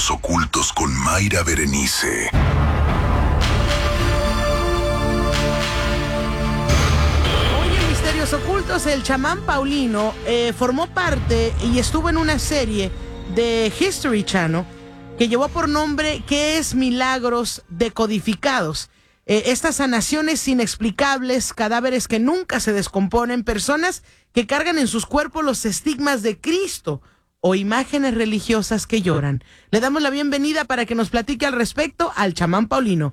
Misterios Ocultos con Mayra Berenice. Misterios Ocultos, el chamán Paulino formó parte y estuvo en una serie de History Channel que llevó por nombre ¿Qué es Milagros Decodificados? Estas sanaciones inexplicables, cadáveres que nunca se descomponen, personas que cargan en sus cuerpos los estigmas de Cristo o imágenes religiosas que lloran. Le damos la bienvenida para que nos platique al respecto al chamán Paulino.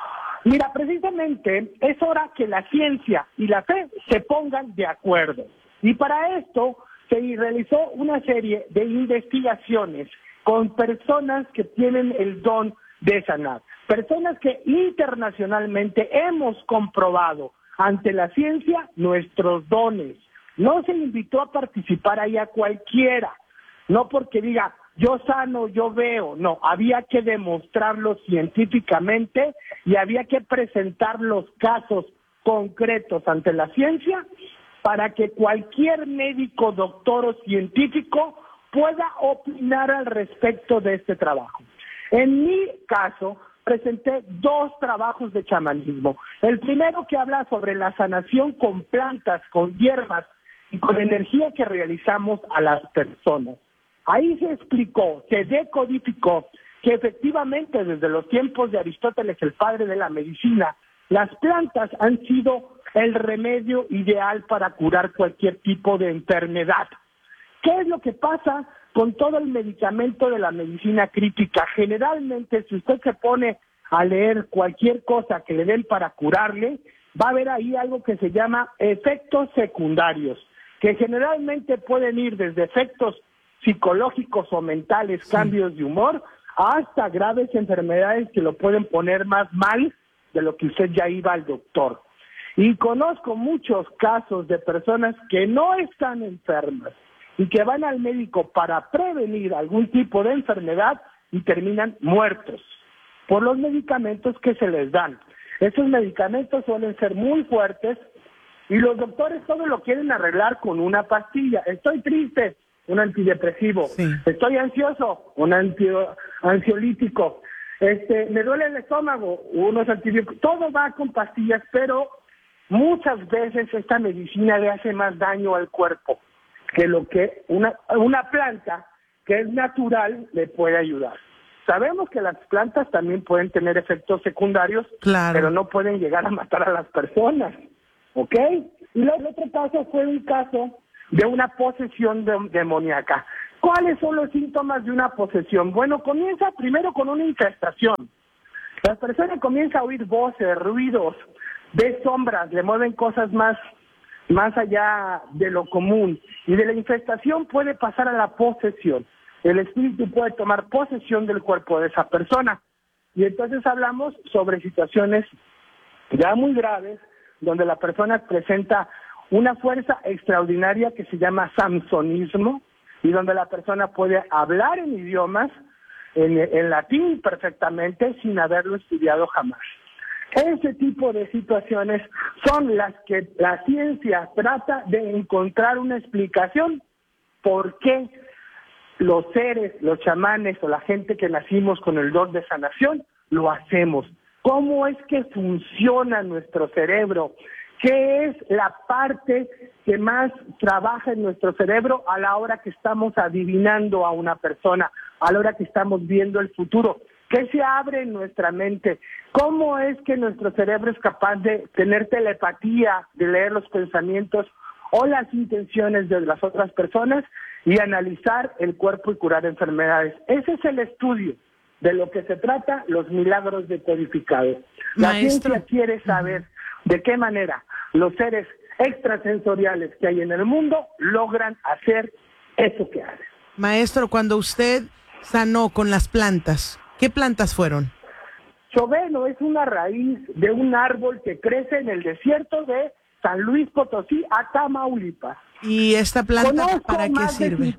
Mira, precisamente es hora que la ciencia y la fe se pongan de acuerdo. Y para esto se realizó una serie de investigaciones con personas que tienen el don de sanar. Personas que internacionalmente hemos comprobado ante la ciencia nuestros dones. No se invitó a participar ahí a cualquiera, no porque diga yo sano, yo veo, no, había que demostrarlo científicamente y había que presentar los casos concretos ante la ciencia para que cualquier médico, doctor o científico pueda opinar al respecto de este trabajo. En mi caso, presenté 2 trabajos de chamanismo. El primero que habla sobre la sanación con plantas, con hierbas y con energía que realizamos a las personas. Ahí se explicó, se decodificó que efectivamente desde los tiempos de Aristóteles, el padre de la medicina, las plantas han sido el remedio ideal para curar cualquier tipo de enfermedad. ¿Qué es lo que pasa con todo el medicamento de la medicina crítica? Generalmente, si usted se pone a leer cualquier cosa que le den para curarle, va a haber ahí algo que se llama efectos secundarios, que generalmente pueden ir desde efectos psicológicos o mentales, cambios de humor, hasta graves enfermedades que lo pueden poner más mal de lo que usted ya iba al doctor. Y conozco muchos casos de personas que no están enfermas y que van al médico para prevenir algún tipo de enfermedad y terminan muertos por los medicamentos que se les dan. Esos medicamentos suelen ser muy fuertes y los doctores todo lo quieren arreglar con una pastilla. Estoy triste, un antidepresivo. Sí. Estoy ansioso, un ansiolítico. Me duele el estómago, unos antibióticos. Todo va con pastillas, pero muchas veces esta medicina le hace más daño al cuerpo que lo que una planta que es natural le puede ayudar. Sabemos que las plantas también pueden tener efectos secundarios, claro, pero no pueden llegar a matar a las personas, ¿ok? Y el otro caso fue un caso de una posesión demoníaca. ¿Cuáles son los síntomas de una posesión? Bueno, comienza primero con una infestación. La persona comienza a oír voces, ruidos, ve sombras, le mueven cosas más allá de lo común. Y de la infestación puede pasar a la posesión. El espíritu puede tomar posesión del cuerpo de esa persona. Y entonces hablamos sobre situaciones ya muy graves, donde la persona presenta una fuerza extraordinaria que se llama samsonismo, y donde la persona puede hablar en idiomas, en latín perfectamente, sin haberlo estudiado jamás. Ese tipo de situaciones son las que la ciencia trata de encontrar una explicación por qué los seres, los chamanes o la gente que nacimos con el don de sanación, lo hacemos. ¿Cómo es que funciona nuestro cerebro? ¿Qué es la parte que más trabaja en nuestro cerebro a la hora que estamos adivinando a una persona, a la hora que estamos viendo el futuro? ¿Qué se abre en nuestra mente? ¿Cómo es que nuestro cerebro es capaz de tener telepatía, de leer los pensamientos o las intenciones de las otras personas y analizar el cuerpo y curar enfermedades? Ese es el estudio de lo que se trata, los milagros decodificados. La ciencia quiere saber de qué manera los seres extrasensoriales que hay en el mundo logran hacer eso que hacen. Maestro, cuando usted sanó con las plantas, ¿qué plantas fueron? Choveno es una raíz de un árbol que crece en el desierto de San Luis Potosí a Tamaulipas. ¿Y esta planta para qué sirve?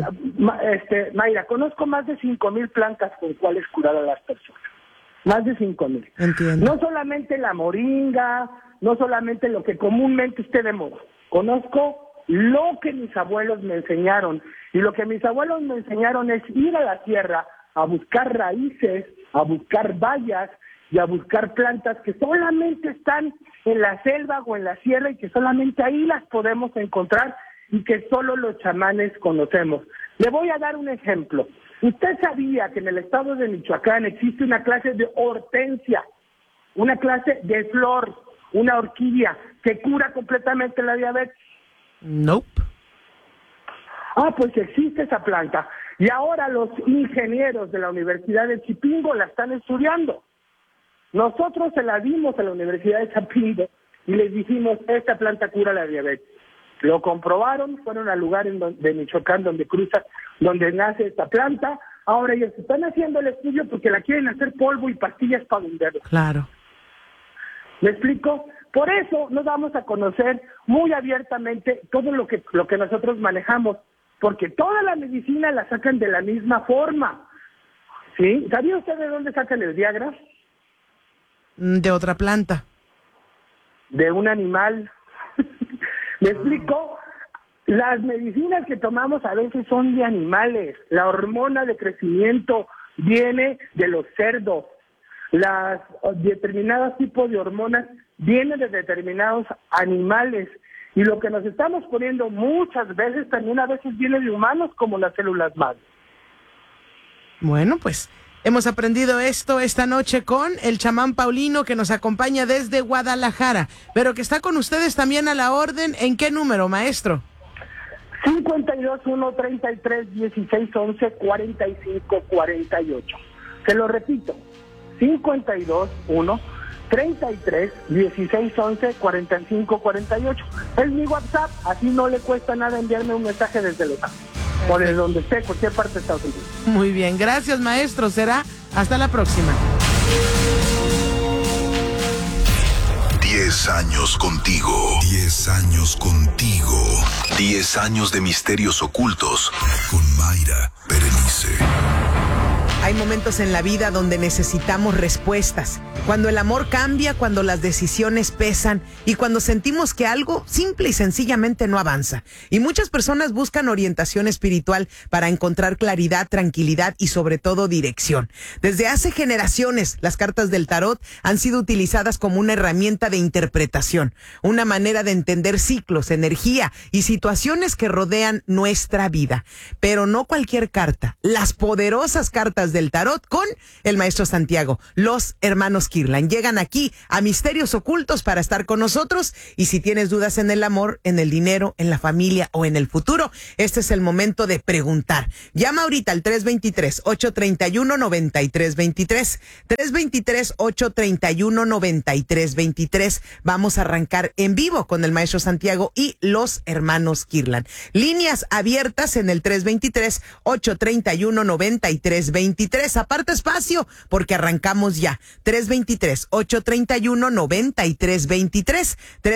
Mayra, conozco más de 5,000 plantas con cuales curar a las personas. Más de 5,000. Entiendo. No solamente la moringa, no solamente lo que comúnmente esté de moda. Conozco lo que mis abuelos me enseñaron. Y lo que mis abuelos me enseñaron es ir a la tierra, a buscar raíces, a buscar bayas y a buscar plantas que solamente están en la selva o en la sierra y que solamente ahí las podemos encontrar y que solo los chamanes conocemos. Le voy a dar un ejemplo. ¿Usted sabía que en el estado de Michoacán existe una clase de hortensia, una clase de flor, una orquídea que cura completamente la diabetes? Nope. Pues existe esa planta. Y ahora los ingenieros de la Universidad de Chipingo la están estudiando. Nosotros se la dimos a la Universidad de Chipingo y les dijimos, esta planta cura la diabetes. Lo comprobaron, fueron al lugar de Michoacán donde nace esta planta. Ahora ellos están haciendo el estudio porque la quieren hacer polvo y pastillas para venderlo. Claro. ¿Me explico? Por eso nos vamos a conocer muy abiertamente todo lo que nosotros manejamos, porque toda la medicina la sacan de la misma forma. ¿Sí? ¿Sabía usted de dónde sacan el Viagra? De otra planta. De un animal. ¿Me explico? Las medicinas que tomamos a veces son de animales. La hormona de crecimiento viene de los cerdos. Las determinados tipos de hormonas vienen de determinados animales. Y lo que nos estamos poniendo muchas veces también a veces viene de humanos, como las células madre. Bueno, pues hemos aprendido esto esta noche con el chamán Paulino, que nos acompaña desde Guadalajara, pero que está con ustedes también a la orden. ¿En qué número, maestro? 52-1-33-16-11-45-48. Se lo repito, 52-1-33-16-11-45-48. Es mi WhatsApp, así no le cuesta nada enviarme un mensaje desde Los Ángeles o desde donde esté, cualquier parte de Estados Unidos. Muy bien, gracias, maestro. Será hasta la próxima. 10 años contigo. 10 años contigo. 10 años de misterios ocultos con Mayra Berenice. Hay momentos en la vida donde necesitamos respuestas. Cuando el amor cambia, cuando las decisiones pesan y cuando sentimos que algo simple y sencillamente no avanza. Y muchas personas buscan orientación espiritual para encontrar claridad, tranquilidad y sobre todo dirección. Desde hace generaciones, las cartas del tarot han sido utilizadas como una herramienta de interpretación, una manera de entender ciclos, energía y situaciones que rodean nuestra vida. Pero no cualquier carta, las poderosas cartas del tarot con el maestro Santiago, los hermanos Kirlan. Llegan aquí a Misterios Ocultos para estar con nosotros, y si tienes dudas en el amor, en el dinero, en la familia o en el futuro, este es el momento de preguntar. Llama ahorita al 323-831-9323. 323-831-9323. Vamos a arrancar en vivo con el maestro Santiago y los hermanos Kirlan. Líneas abiertas en el 323-831-9323. Aparta espacio porque arrancamos ya. 323-831-9323.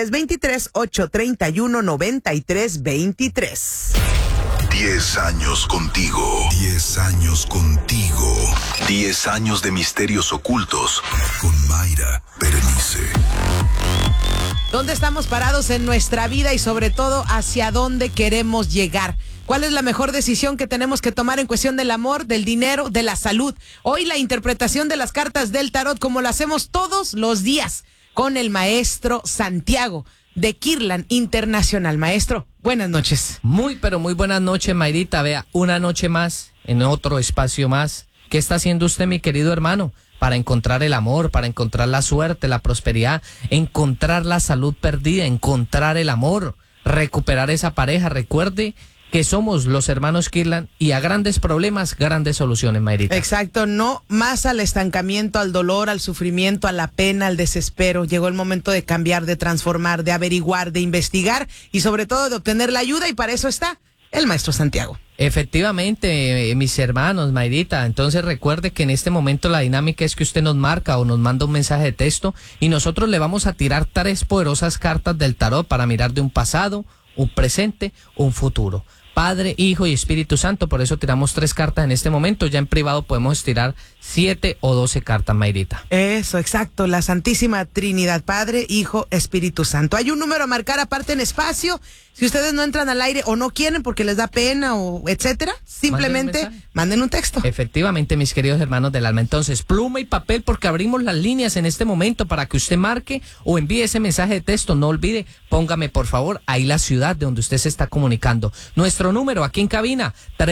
323-831-9323. 10 años contigo. 10 años contigo. 10 años de misterios ocultos con Mayra Berenice. ¿Dónde estamos parados en nuestra vida y sobre todo hacia dónde queremos llegar? ¿Cuál es la mejor decisión que tenemos que tomar en cuestión del amor, del dinero, de la salud? Hoy la interpretación de las cartas del tarot, como lo hacemos todos los días, con el maestro Santiago de Kirlan Internacional. Maestro, buenas noches. Pero muy buenas noches, Mayrita. Vea, una noche más, en otro espacio más. ¿Qué está haciendo usted, mi querido hermano? Para encontrar el amor, para encontrar la suerte, la prosperidad, encontrar la salud perdida, encontrar el amor, recuperar esa pareja. Recuerde que somos los hermanos Kirlan y a grandes problemas, grandes soluciones, Mayrita. Exacto, no más al estancamiento, al dolor, al sufrimiento, a la pena, al desespero. Llegó el momento de cambiar, de transformar, de averiguar, de investigar y sobre todo de obtener la ayuda, y para eso está el maestro Santiago. Efectivamente, mis hermanos, Mayrita. Entonces recuerde que en este momento la dinámica es que usted nos marca o nos manda un mensaje de texto y nosotros le vamos a tirar 3 poderosas cartas del tarot para mirar de un pasado, un presente, un futuro. Padre, Hijo y Espíritu Santo. Por eso tiramos 3 cartas en este momento. Ya en privado podemos tirar 7 o 12 cartas, Mayrita. Eso, exacto. La Santísima Trinidad, Padre, Hijo, Espíritu Santo. Hay un número a marcar aparte en espacio. Si ustedes no entran al aire o no quieren porque les da pena o etcétera, simplemente manden un texto. Efectivamente, mis queridos hermanos del alma. Entonces, pluma y papel, porque abrimos las líneas en este momento para que usted marque o envíe ese mensaje de texto. No olvide, póngame por favor ahí la ciudad de donde usted se está comunicando. Nuestro número aquí en cabina,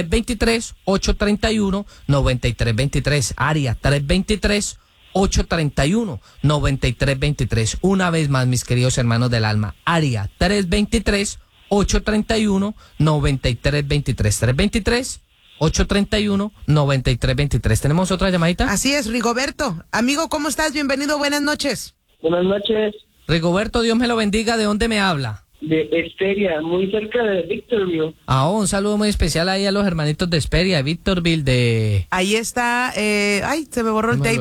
323-831-9323. Área 323-831-9323. Una vez más, mis queridos hermanos del alma. Área 323-831-9323. 323-831-9323. ¿Tenemos otra llamadita? Así es, Rigoberto. Amigo, ¿cómo estás? Bienvenido, buenas noches. Buenas noches. Rigoberto, Dios me lo bendiga. ¿De dónde me habla? De Esperia, muy cerca de Victorville. Un saludo muy especial ahí a los hermanitos de Esperia, de Victorville, de... Ahí está, se me borró el tape.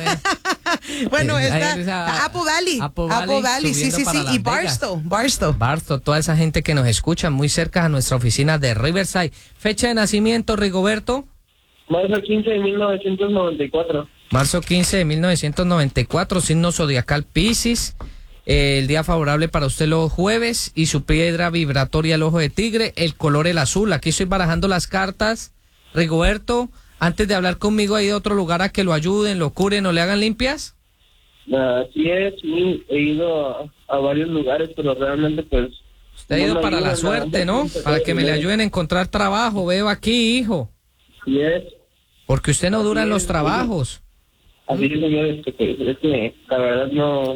Bueno, está Apple Valley. Apple Valley, sí, y Barstow, toda esa gente que nos escucha muy cerca a nuestra oficina de Riverside. Fecha de nacimiento, Rigoberto. Marzo 15 de 1994. Marzo 15 de 1994, signo zodiacal Piscis. El día favorable para usted los jueves y su piedra vibratoria el ojo de tigre, el color el azul. Aquí estoy barajando las cartas. Rigoberto, antes de hablar conmigo, ¿ha ido a otro lugar a que lo ayuden, lo curen o le hagan limpias? Así es, sí, he ido a varios lugares, pero realmente pues... Usted ha ido para la suerte, ¿no? Para que me le ayuden a encontrar trabajo, veo aquí, hijo. Sí es. Porque usted no dura en los trabajos. Así es, señor, es que la verdad no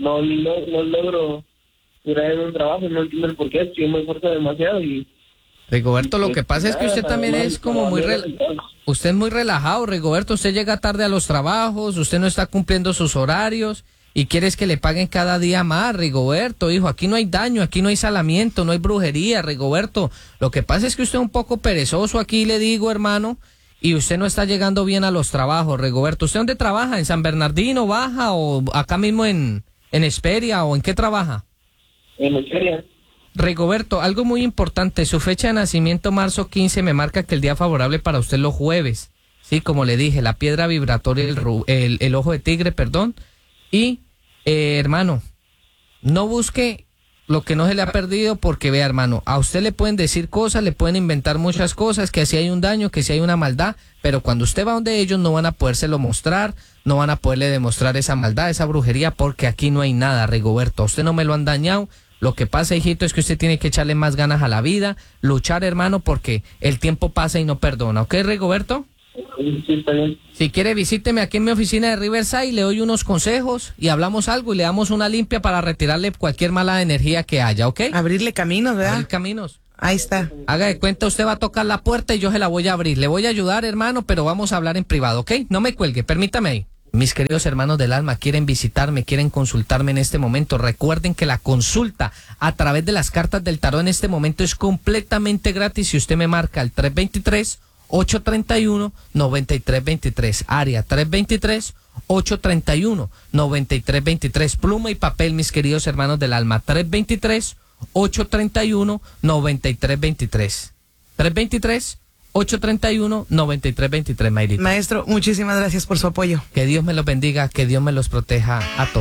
logro durar en un trabajo, no entiendo el por qué, estoy me esfuerzo demasiado y... Rigoberto, lo que pasa es que usted también es como usted es muy relajado, Rigoberto, usted llega tarde a los trabajos, usted no está cumpliendo sus horarios y quieres que le paguen cada día más, Rigoberto, hijo, aquí no hay daño, aquí no hay salamiento, no hay brujería, Rigoberto, lo que pasa es que usted es un poco perezoso aquí, le digo, hermano, y usted no está llegando bien a los trabajos, Rigoberto. ¿Usted dónde trabaja? ¿En San Bernardino, Baja o acá mismo en Esperia o en qué trabaja? En Esperia. Rigoberto, algo muy importante, su fecha de nacimiento, marzo 15, me marca que el día favorable para usted los jueves. Sí, como le dije, la piedra vibratoria, el ojo de tigre, perdón. Y, hermano, no busque lo que no se le ha perdido porque, vea, hermano, a usted le pueden decir cosas, le pueden inventar muchas cosas, que si hay un daño, que si hay una maldad, pero cuando usted va donde ellos no van a podérselo mostrar, no van a poderle demostrar esa maldad, esa brujería, porque aquí no hay nada, Rigoberto. A usted no me lo han dañado. Lo que pasa, hijito, es que usted tiene que echarle más ganas a la vida, luchar, hermano, porque el tiempo pasa y no perdona. ¿Ok, Rigoberto? Sí, está bien. Si quiere, visíteme aquí en mi oficina de Riverside, le doy unos consejos y hablamos algo y le damos una limpia para retirarle cualquier mala energía que haya, ¿ok? Abrirle caminos, ¿verdad? Abrir caminos. Ahí está. Haga de cuenta, usted va a tocar la puerta y yo se la voy a abrir. Le voy a ayudar, hermano, pero vamos a hablar en privado, ¿ok? No me cuelgue, permítame ahí. Mis queridos hermanos del alma, quieren visitarme, quieren consultarme en este momento. Recuerden que la consulta a través de las cartas del tarot en este momento es completamente gratis si usted me marca el 323-831-9323, área 323-831-9323, pluma y papel, mis queridos hermanos del alma, 323-831-9323, 323-831-9323, Mayrita. Maestro, muchísimas gracias por su apoyo. Que Dios me los bendiga, que Dios me los proteja a todos.